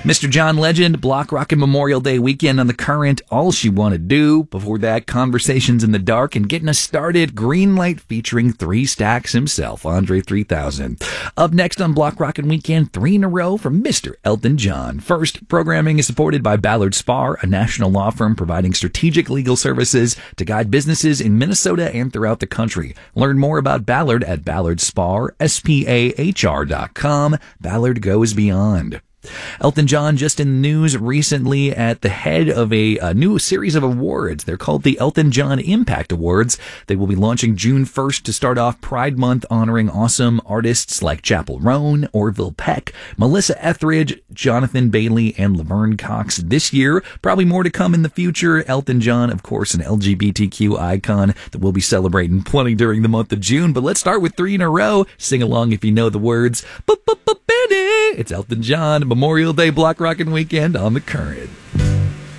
Mr. John Legend, Block Rockin' Memorial Day weekend on The Current, All She Wanna Do. Before that, Conversations in the Dark, and getting us started, Greenlight featuring Three Stacks himself, Andre 3000. Up next on Block Rockin' Weekend, 3 in a row from Mr. Elton John. First, programming is supported by Ballard Spahr, a national law firm providing strategic legal services to guide businesses in Minnesota and throughout the country. Learn more about Ballard at ballardspahr.com. Ballard goes beyond. Elton John just in the news recently at the head of a new series of awards. They're called the Elton John Impact Awards. They will be launching June 1st to start off Pride Month, honoring awesome artists like Chappell Roan, Orville Peck, Melissa Etheridge, Jonathan Bailey, and Laverne Cox this year. Probably more to come in the future. Elton John, of course, an LGBTQ icon that we'll be celebrating plenty during the month of June. But let's start with 3 in a row. Sing along if you know the words. It's Elton John, Memorial Day Block Rockin' Weekend on The Current.